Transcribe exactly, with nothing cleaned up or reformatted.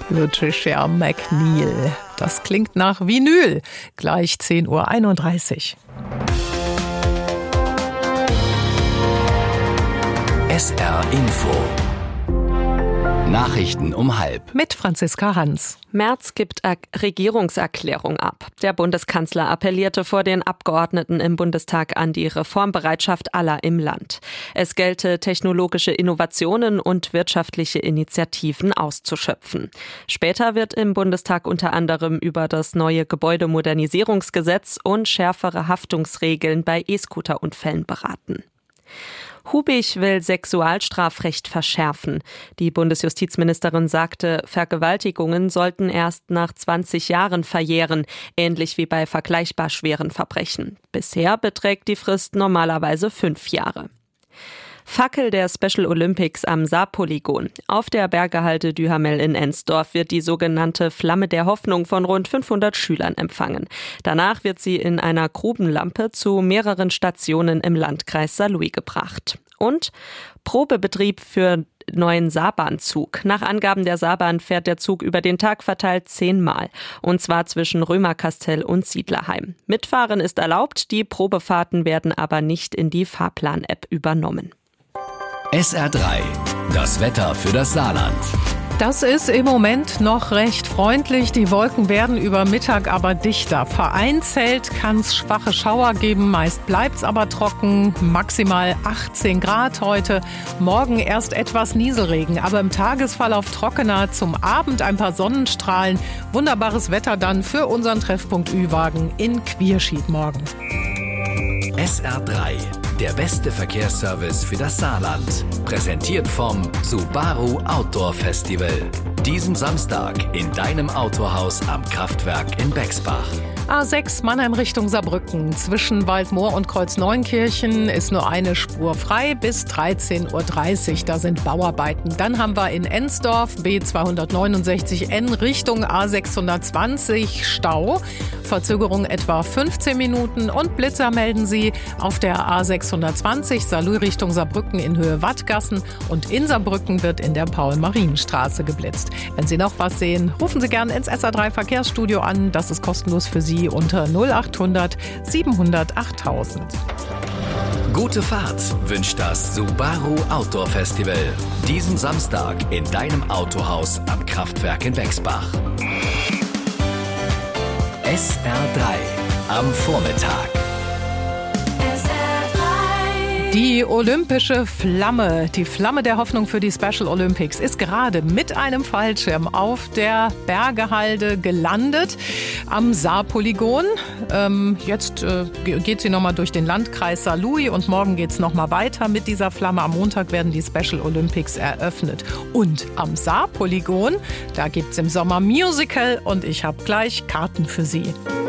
Patricia McNeil. Das klingt nach Vinyl. Gleich zehn Uhr einunddreißig. S R Info. Nachrichten um halb. Mit Franziska Hans. Merz gibt Regierungserklärung ab. Der Bundeskanzler appellierte vor den Abgeordneten im Bundestag an die Reformbereitschaft aller im Land. Es gelte, technologische Innovationen und wirtschaftliche Initiativen auszuschöpfen. Später wird im Bundestag unter anderem über das neue Gebäudemodernisierungsgesetz und schärfere Haftungsregeln bei E-Scooter-Unfällen beraten. Hubig will Sexualstrafrecht verschärfen. Die Bundesjustizministerin sagte, Vergewaltigungen sollten erst nach zwanzig Jahren verjähren, ähnlich wie bei vergleichbar schweren Verbrechen. Bisher beträgt die Frist normalerweise fünf Jahre. Fackel der Special Olympics am Saarpolygon. Auf der Bergehalde Duhamel in Ensdorf wird die sogenannte Flamme der Hoffnung von rund fünfhundert Schülern empfangen. Danach wird sie in einer Grubenlampe zu mehreren Stationen im Landkreis Saarlouis gebracht. Und Probebetrieb für neuen Saarbahnzug. Nach Angaben der Saarbahn fährt der Zug über den Tag verteilt zehnmal. Und zwar zwischen Römerkastell und Siedlerheim. Mitfahren ist erlaubt, die Probefahrten werden aber nicht in die Fahrplan-App übernommen. S R drei. Das Wetter für das Saarland. Das ist im Moment noch recht freundlich. Die Wolken werden über Mittag aber dichter. Vereinzelt kann es schwache Schauer geben. Meist bleibt es aber trocken. Maximal achtzehn Grad heute. Morgen erst etwas Nieselregen, aber im Tagesverlauf trockener. Zum Abend ein paar Sonnenstrahlen. Wunderbares Wetter dann für unseren Treffpunkt Ü-Wagen in Quierschied morgen. S R drei. Der beste Verkehrsservice für das Saarland. Präsentiert vom Subaru Outdoor Festival. Diesen Samstag in deinem Autohaus am Kraftwerk in Bexbach. A sechs Mannheim Richtung Saarbrücken. Zwischen Waldmoor und Kreuzneunkirchen ist nur eine Spur frei bis dreizehn Uhr dreißig. Da sind Bauarbeiten. Dann haben wir in Ensdorf B zweihundertneunundsechzig N Richtung A sechshundertzwanzig Stau. Verzögerung etwa fünfzehn Minuten. Und Blitzer melden sie auf der A sechshundertzwanzig Saarlouis Richtung Saarbrücken in Höhe Wattgassen. Und in Saarbrücken wird in der Paul-Marienstraße geblitzt. Wenn Sie noch was sehen, rufen Sie gerne ins S R drei Verkehrsstudio an. Das ist kostenlos für Sie unter null acht hundert siebenhundert achttausend. Gute Fahrt wünscht das Subaru Outdoor Festival. Diesen Samstag in deinem Autohaus am Kraftwerk in Bexbach. S R drei am Vormittag. Die olympische Flamme, die Flamme der Hoffnung für die Special Olympics, ist gerade mit einem Fallschirm auf der Bergehalde gelandet am Saarpolygon. Ähm, jetzt äh, geht sie nochmal durch den Landkreis Saarlouis und morgen geht es nochmal weiter mit dieser Flamme. Am Montag werden die Special Olympics eröffnet. Und am Saarpolygon, da gibt es im Sommer Musical und ich habe gleich Karten für Sie.